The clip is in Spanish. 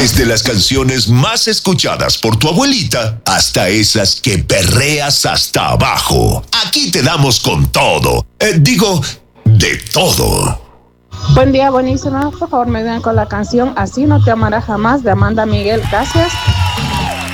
Desde las canciones más escuchadas por tu abuelita hasta esas que perreas hasta abajo. Aquí te damos con todo. De todo. Buen día, buenísima. Por favor, me den con la canción Así no te amará jamás de Amanda Miguel. Gracias.